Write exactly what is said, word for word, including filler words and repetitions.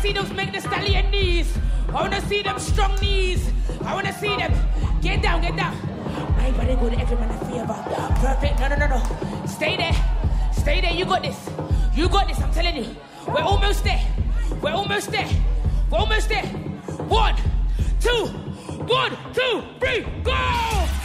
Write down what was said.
see those make the stallion knees. I wanna see them strong knees. I wanna see them. Get down, get down. I better go to every man a favor. Perfect. No, no, no, no. Stay there. Stay there. You got this. You got this. I'm telling you. We're almost there. We're almost there. We're almost there. One, two, one, two, three, go!